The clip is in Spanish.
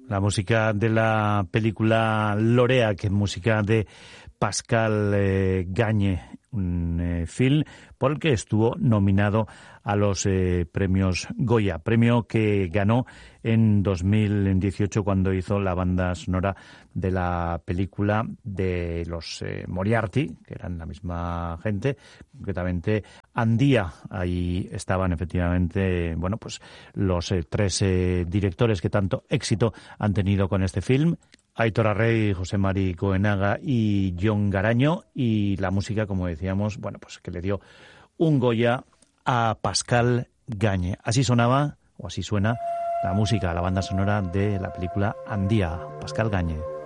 La música de la película Lorea, que es música de Pascal Gagne, un film por el que estuvo nominado a los premios Goya, premio que ganó en 2018 cuando hizo la banda sonora de la película de los Moriarty, que eran la misma gente, concretamente Andía. Ahí estaban efectivamente, bueno, pues los tres directores que tanto éxito han tenido con este film: Aitor Arrey, José Mari Goenaga y Jon Garaño, y la música, como decíamos, bueno, pues que le dio un Goya a Pascal Gagne. Así sonaba, o así suena, la música, la banda sonora de la película Andía, Pascal Gagne.